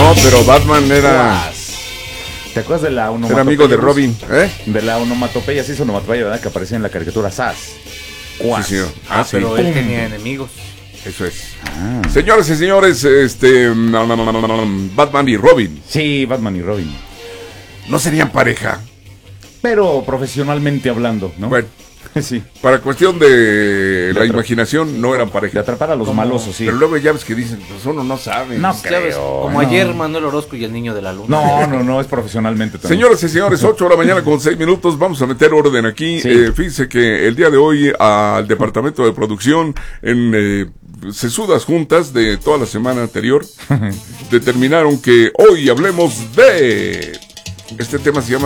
No, pero Batman era... ¿Te acuerdas de la onomatopeya? Era amigo de Robin, ¿eh? De la onomatopeya, sí es onomatopeya, ¿verdad? Que aparecía en la caricatura SAS. Sí, señor. Sí. Pero él tenía enemigos. Eso es. Señores y señores, Batman y Robin. Sí, Batman y Robin. ¿No serían pareja? Pero profesionalmente hablando, ¿no? Bueno, sí. para cuestión de la imaginación, no eran De pareja. atrapar a los malosos, sí. Pero luego ya ves que dicen, pues uno no sabe. No Ya ves, creo. como no. ayer Manuel Orozco y el niño de la luna. No, es profesionalmente también. Señoras y señores, 8 de la mañana con 6 minutos, vamos a meter orden aquí. Sí. Fíjense que el día de hoy al departamento de producción, en sesudas juntas de toda la semana anterior, determinaron que hoy hablemos de... Este tema se llama